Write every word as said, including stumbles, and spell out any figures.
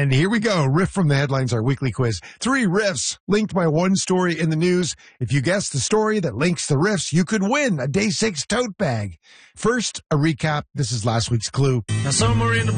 And here we go. Riff from the Headlines, our weekly quiz. Three riffs linked by one story in the news. If you guess the story that links the riffs, you could win a day six tote bag. First, a recap. This is last week's clue. Now somewhere in the